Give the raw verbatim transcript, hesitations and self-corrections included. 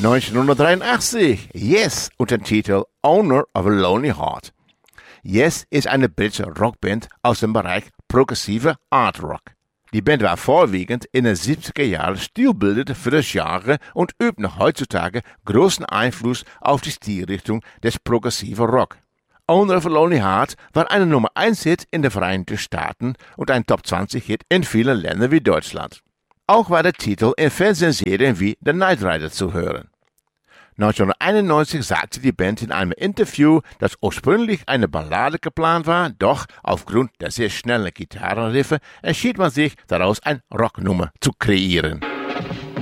neunzehnhundertdreiundachtzig, Yes und den Titel Owner of a Lonely Heart. Yes ist eine britische Rockband aus dem Bereich progressive Art Rock. Die Band war vorwiegend in den siebziger Jahren Stilbildend für das Genre und übt noch heutzutage großen Einfluss auf die Stilrichtung des progressiven Rock. Owner of a Lonely Heart war eine Nummer eins Hit in den Vereinigten Staaten und ein Top zwanzig Hit in vielen Ländern wie Deutschland. Auch war der Titel in Fernsehserien wie The Knight Rider zu hören. neunzehnhunderteinundneunzig sagte die Band in einem Interview, dass ursprünglich eine Ballade geplant war, doch aufgrund der sehr schnellen Gitarrenriffe entschied man sich, daraus eine Rocknummer zu kreieren.